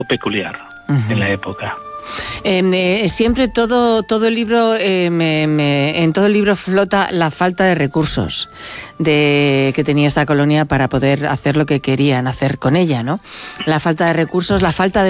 peculiar en la época. Siempre todo el libro, en todo el libro flota la falta de recursos que tenía esta colonia para poder hacer lo que querían hacer con ella, ¿no? La falta de recursos, la falta de